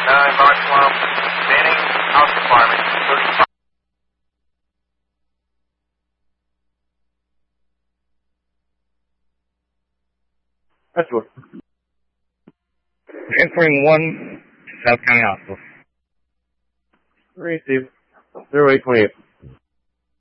Mark Swamp, Manning, House Department, 35. That's what. Transferring 1 to South County Hospital. Receive. 0828.